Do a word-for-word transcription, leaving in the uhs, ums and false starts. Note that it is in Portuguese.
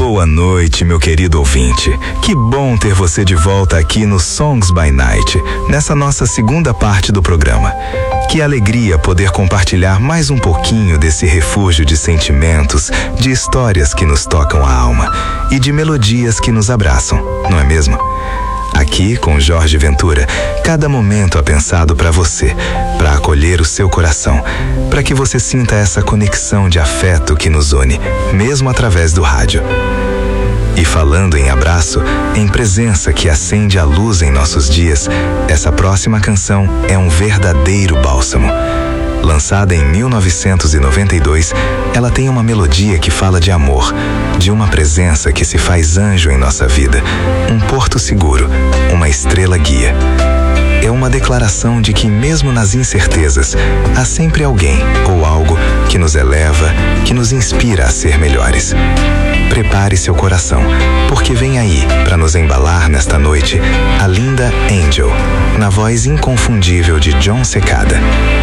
Boa noite, meu querido ouvinte. Que bom ter você de volta aqui no Songs by Night, nessa nossa segunda parte do programa. Que alegria poder compartilhar mais um pouquinho desse refúgio de sentimentos, de histórias que nos tocam a alma e de melodias que nos abraçam, não é mesmo? Aqui, com Jorge Ventura, cada momento é pensado para você, para acolher o seu coração, para que você sinta essa conexão de afeto que nos une, mesmo através do rádio. E falando em abraço, em presença que acende a luz em nossos dias, essa próxima canção é um verdadeiro bálsamo. Lançada em mil novecentos e noventa e dois, ela tem uma melodia que fala de amor, de uma presença que se faz anjo em nossa vida, um porto seguro, uma estrela guia. É uma declaração de que mesmo nas incertezas, há sempre alguém ou algo que nos eleva, que nos inspira a ser melhores. Prepare seu coração, porque vem aí, para nos embalar nesta noite, a linda Angel, na voz inconfundível de Jon Secada.